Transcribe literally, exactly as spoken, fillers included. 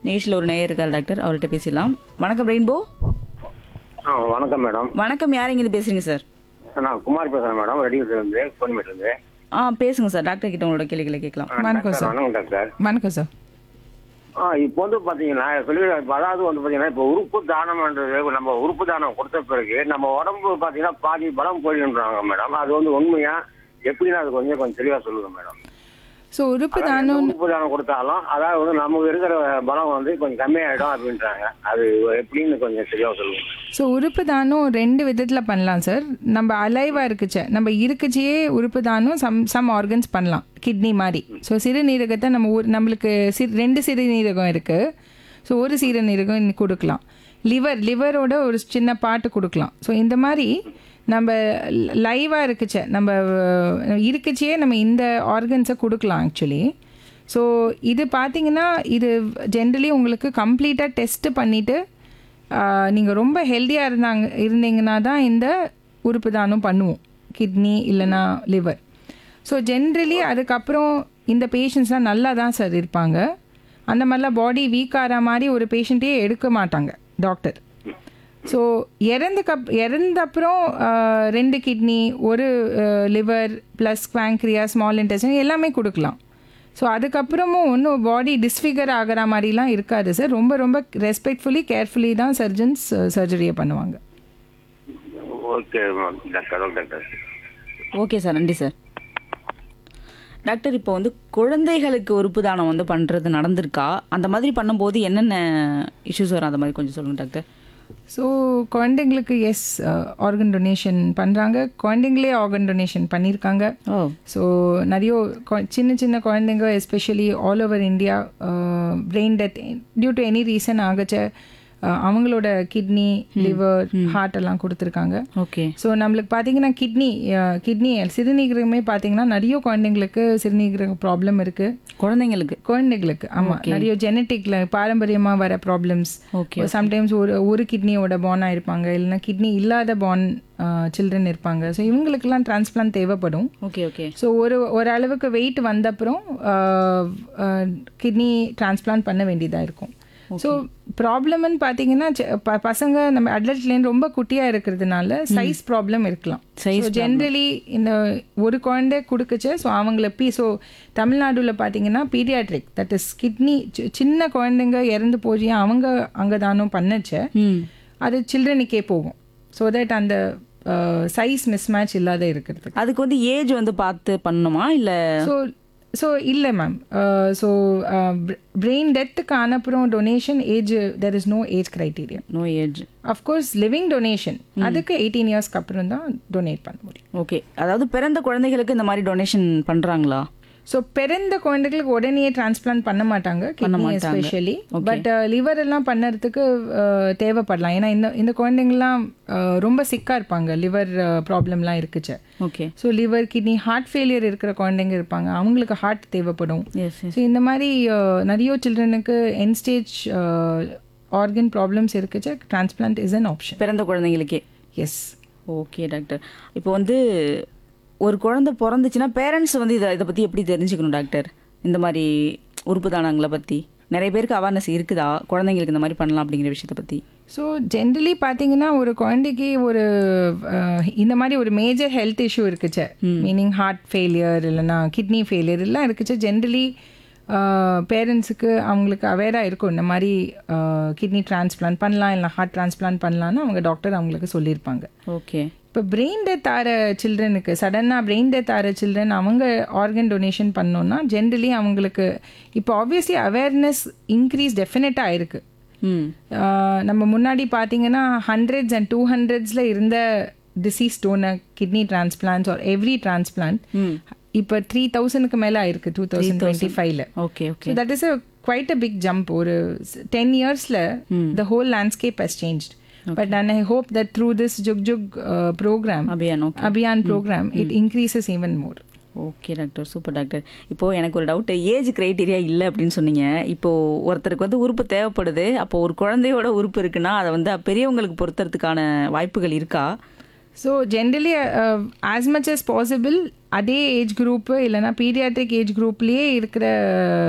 நிகழ்ச்சியில் ஒரு நேயர் இருக்கார் டாக்டர், அவர்கிட்ட பேசிடலாம். வணக்கம் ரெயின்போ. ஆ வணக்கம் மேடம். வணக்கம், யார் எங்கிருந்து பேசுறீங்க சார்? நான் குமார் பேசுறேன் மேடம், ரெடியூஸ்லேருந்து கோயம்பேட்டிலேருந்து. ஆ பேசுங்க சார், டாக்டர் கிட்ட உங்களோட கேள்விகளை கேட்கலாம். வணக்கம் சார். வணக்கம் டாக்டர். வணக்கம் சார். ஆ இப்போ வந்து பார்த்தீங்கன்னா சொல்லி அதாவது வந்து பார்த்தீங்கன்னா இப்போ உறுப்பு தானம்ன்றது நம்ம உறுப்பு தானம் கொடுத்த பிறகு நம்ம உடம்பு பார்த்தீங்கன்னா பாதி பலம் போயிடுன்றாங்க மேடம். அது வந்து உண்மையா எப்படின்னா அது கொஞ்சம் கொஞ்சம் தெளிவாக சொல்லுங்க மேடம். ஸோ உறுப்பு அதாவது தானம் உறுப்பு தானம் கொடுத்தாலும் அதாவது வந்து நமக்கு இருக்கிற பலம் வந்து கொஞ்சம் கம்மியாயிடும் அப்படின்றாங்க. அது எப்படின்னு கொஞ்சம் தெளிவாக சொல்லுங்க. ஸோ உறுப்பு தானம் ரெண்டு விதத்தில் பண்ணலாம் சார். நம்ம அலைவாக இருக்குச்சே நம்ம இருக்குச்சியே உறுப்பு தானம் சம் சம் ஆர்கன்ஸ் பண்ணலாம், கிட்னி மாதிரி. ஸோ சிறுநீரகத்தை நம்ம ஊர் நம்மளுக்கு சி ரெண்டு சிறுநீரகம் இருக்குது. ஸோ ஒரு சிறுநீரகம் இன்னும் கொடுக்கலாம். லிவர் லிவரோட ஒரு சின்ன பாட்டு கொடுக்கலாம். ஸோ இந்த மாதிரி நம்ம லைவாக இருக்குச்சே நம்ம இருக்குச்சியே நம்ம இந்த ஆர்கன்ஸை கொடுக்கலாம் ஆக்சுவலி. ஸோ இது பார்த்தீங்கன்னா இது ஜென்ரலி உங்களுக்கு கம்ப்ளீட்டாக டெஸ்ட்டு பண்ணிவிட்டு நீங்கள் ரொம்ப ஹெல்த்தியாக இருந்தாங்க இருந்தீங்கன்னா தான் இந்த உறுப்பு தானம் பண்ணுவோம், கிட்னி இல்லைனா லிவர். ஸோ ஜென்ரலி அதுக்கப்புறம் இந்த பேஷண்ட்ஸ்லாம் நல்லா தான் சார் இருப்பாங்க. அந்த மாதிரிலாம் பாடி வீக் ஆகிற மாதிரி ஒரு பேஷண்ட்டே எடுக்க மாட்டாங்க டாக்டர். ஸோ இறந்துக்கப் இறந்தப்புறம் ரெண்டு கிட்னி, ஒரு லிவர் ப்ளஸ் பேங்க்ரியா, ஸ்மால் இன்டெஸ்டைன் எல்லாமே கொடுக்கலாம். ஸோ அதுக்கப்புறமும் ஒன்றும் பாடி டிஸ்ஃபிகர் ஆகிற மாதிரிலாம் இருக்காது சார். ரொம்ப ரொம்ப ரெஸ்பெக்ட்ஃபுல்லி கேர்ஃபுல்லி தான் சர்ஜன்ஸ் சர்ஜரியை பண்ணுவாங்க. Okay doctor. Okay doctor. Okay sir, நன்றி சார். டாக்டர், இப்போ வந்து குழந்தைகளுக்கு உறுப்பு தானம் வந்து பண்ணுறது நடந்திருக்கா? அந்த மாதிரி பண்ணும்போது என்னென்ன இஷ்யூஸ் வரும், அந்த மாதிரி கொஞ்சம் சொல்லுங்கள் டாக்டர். ஸோ குழந்தைங்களுக்கு எஸ் ஆர்கன் டொனேஷன் பண்ணுறாங்க. குழந்தைங்களே ஆர்கன் டொனேஷன் பண்ணியிருக்காங்க. ஓ ஸோ நிறைய கொ- சின்ன சின்ன குழந்தைங்க especially all over India brain death due to any reason ஆகச்ச அஹ், அவங்களோட கிட்னி, லிவர், ஹார்ட் எல்லாம் கொடுத்துருக்காங்க. ஓகே. ஸோ நம்மளுக்கு பார்த்தீங்கன்னா கிட்னி கிட்னி சிறுநீரகமே பார்த்தீங்கன்னா நிறைய குழந்தைங்களுக்கு சிறுநீரக ப்ராப்ளம் இருக்குது. குழந்தைங்களுக்கு. குழந்தைங்களுக்கு ஆமாம், நிறைய ஜெனட்டிக்ல பாரம்பரியமாக வர ப்ராப்ளம்ஸ். ஓகே. சம்டைம்ஸ் ஒரு ஒரு கிட்னியோட பான் ஆயிருப்பாங்க, இல்லைன்னா கிட்னி இல்லாத பான் சில்ட்ரன் இருப்பாங்க. ஸோ இவங்களுக்கெல்லாம் டிரான்ஸ்பிளான்ட் தேவைப்படும். Okay okay. ஸோ ஒரு ஒரு அளவுக்கு வெயிட் வந்தப்புறம் கிட்னி டிரான்ஸ்பிளான்ட் பண்ண வேண்டியதாக இருக்கும். ஸோ ப்ராப்ளம்னு பார்த்தீங்கன்னா செ- ப- பசங்க நம்ம அடல்ட்லேருந்து ரொம்ப குட்டியாக இருக்கிறதுனால சைஸ் ப்ராப்ளம் இருக்கலாம். Size ஜென்ரலி இந்த ஒரு குழந்தை கொடுக்குச்சு. ஸோ அவங்கள பி ஸோ தமிழ்நாடுல பார்த்தீங்கன்னா பீடியாட்ரிக் தட் இஸ் கிட்னி சின்ன குழந்தைங்க இறந்து போய் அவங்க அங்கே தானும் பண்ணச்ச ம் அது சில்ட்ரனுக்கே போகும். ஸோ தட் அந்த சைஸ் மிஸ்மேட்ச் இல்லாத இருக்கிறது. அதுக்கு வந்து ஏஜ் வந்து பார்த்து பண்ணணுமா இல்லை? ஸோ ஸோ இல்லை மேம். ஸோ பிரெயின் டெத்துக்கு அனுப்புகிறோம் donation age there is no age criteria. No age. Of course living donation அதுக்கு எயிட்டீன் இயர்ஸ்க்கு அப்புறம் தான் டொனேட் பண்ண முடியும். ஓகே, அதாவது பிறந்த குழந்தைகளுக்கு இந்த மாதிரி டொனேஷன் பண்ணுறாங்களா? ஸோ பிறந்த குழந்தைகளுக்கு உடனே டிரான்ஸ்பிளான்ட் பண்ண மாட்டாங்க, கிட்னி எஸ்பெஷலி. பட் லிவர் எல்லாம் பண்ணுறதுக்கு தேவைப்படலாம். ஏன்னா இந்த இந்த குழந்தைங்கள்லாம் அஹ், ரொம்ப சிக்காக இருப்பாங்க, லிவர் ப்ராப்ளம்லாம் இருக்குச்சு. Okay. So liver, kidney, heart failure இருக்கிற குழந்தைங்க இருப்பாங்க, அவங்களுக்கு ஹார்ட் தேவைப்படும். S S. ஸோ இந்த மாதிரி அஹ், நிறைய சில்ட்ரனுக்கு என் stage organ problems இருக்குச்சு. Transplant is an option. பிறந்த குழந்தைங்களுக்கே. எஸ். ஓகே டாக்டர், இப்போ வந்து ஒரு குழந்தை பிறந்துச்சுன்னா பேரண்ட்ஸ் வந்து இதை இதை பற்றி எப்படி தெரிஞ்சுக்கணும் டாக்டர்? இந்த மாதிரி உறுப்பு தானங்களை பற்றி நிறைய பேருக்கு அவேர்னஸ் இருக்குதா, குழந்தைங்களுக்கு இந்த மாதிரி பண்ணலாம் அப்படிங்கிற விஷயத்தை பற்றி? ஸோ ஜென்ரலி பார்த்தீங்கன்னா ஒரு குழந்தைக்கு ஒரு அஹ், இந்த மாதிரி ஒரு major health issue இருக்குச்சு, meaning heart failure இல்லைன்னா கிட்னி ஃபெயிலியர் எல்லாம் இருக்குச்சு. ஜென்ரலி பேரண்ட்ஸுக்கு அவங்களுக்கு அவேராக இருக்கும் இந்த மாதிரி கிட்னி டிரான்ஸ்பிளான்ட் பண்ணலாம் இல்லை ஹார்ட் டிரான்ஸ்பிளான்ட் பண்ணலான்னு அவங்க டாக்டர் அவங்களுக்கு சொல்லியிருப்பாங்க. ஓகே. இப்போ பிரெயின் டெத் ஆகிற சில்ட்ரனுக்கு சடனாக பிரெயின் டெத் ஆகிற சில்ட்ரன் அவங்க ஆர்கன் டொனேஷன் பண்ணோன்னா ஜென்ரலி அவங்களுக்கு இப்போ ஆப்வியஸ்லி அவேர்னஸ் இன்க்ரீஸ் டெஃபினட்டாக இருக்குது. ம் நம்ம முன்னாடி பார்த்தீங்கன்னா ஹண்ட்ரட்ஸ் அண்ட் டூ ஹண்ட்ரட்ஸில் இருந்த disease toner kidney transplants R every transplant இப்போ த்ரீ தௌசண்ட்க்கு மேலே ஆயிருக்கு டூ தௌசண்ட் டுவெண்ட்டி ஃபைவ்ல. Okay okay. So that is a quite a big jump. ஒரு டென் இயர்ஸில் the whole landscape has changed. But and I hope that through this Jug Jug uh, program, Abhiyan. Okay. Abhiyan program, it increases even more. Okay doctor, super doctor. இப்போது எனக்கு ஒரு doubt, age criteria இல்லை அப்படின்னு சொன்னீங்க. இப்போது ஒருத்தருக்கு வந்து உறுப்பு தேவைப்படுது, அப்போது ஒரு குழந்தையோட உறுப்பு இருக்குன்னா அதை வந்து பெரியவங்களுக்கு பொறுத்துறதுக்கான வாய்ப்புகள் இருக்கா? So generally as much as possible அதே ஏஜ் குரூப்பு இல்லைனா பீடியாட்ரிக் ஏஜ் குரூப்லேயே இருக்கிற